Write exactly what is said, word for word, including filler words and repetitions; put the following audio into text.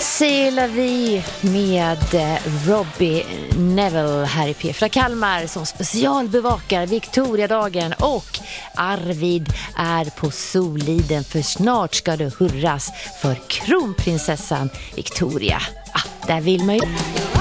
C'est la vie med Robbie Neville här i P fyra Kalmar som specialbevakar Victoriadagen, och Arvid är på Soliden för snart ska det hurras för kronprinsessan Victoria. Ah, där vill man ju...